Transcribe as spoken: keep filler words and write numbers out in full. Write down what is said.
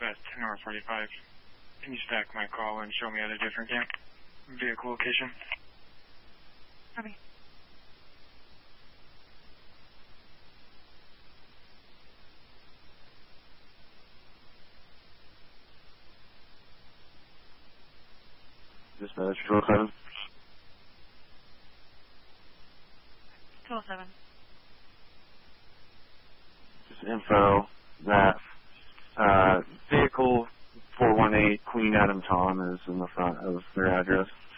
Southwest, North forty-five. Can you stack my call and show me at a different camp? Vehicle location. Copy. Dispatch, two oh seven. two oh seven. Just info that uh, vehicle four one eight Queen Adam Tom is in the front of their address.